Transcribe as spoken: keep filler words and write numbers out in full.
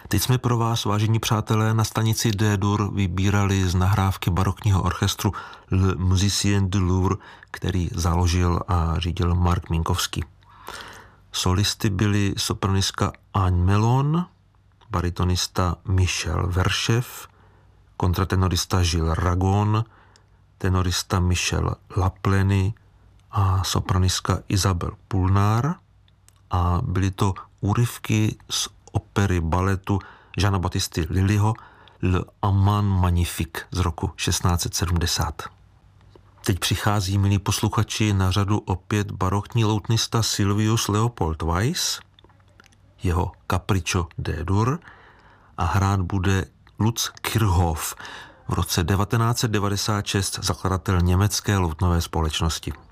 Teď jsme pro vás, vážení přátelé, na stanici D-dur vybírali z nahrávky barokního orchestru Le Musicien du Louvre, který založil a řídil Mark Minkovský. Solisty byli sopranistka Anne Melon, baritonista Michel Veršev, kontratenorista Gilles Ragon, tenorista Michel Lapleny a sopranistka Isabelle Pulnár, a byly to úryvky z opery baletu Jeana Baptisty Lullyho Le Amant Magnifique z roku šestnáct set sedmdesát. Teď přichází, milí posluchači, na řadu opět barokní loutnista Sylvius Leopold Weiss, jeho Capriccio D-dur, a hrát bude Lutz Kirchhoff, v roce devatenáct set devadesát šest zakladatel německé loutnové společnosti.